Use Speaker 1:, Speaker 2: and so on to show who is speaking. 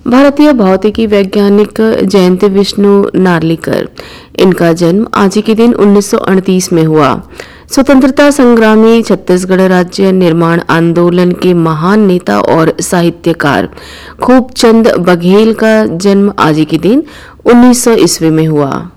Speaker 1: भारतीय भौतिकी वैज्ञानिक जयंती विष्णु नार्लिकर, इनका जन्म आज ही के दिन 1938 में हुआ। स्वतंत्रता संग्रामी, छत्तीसगढ़ राज्य निर्माण आंदोलन के महान नेता और साहित्यकार खूबचंद बघेल का जन्म आज ही के दिन 1900 ईस्वी में हुआ।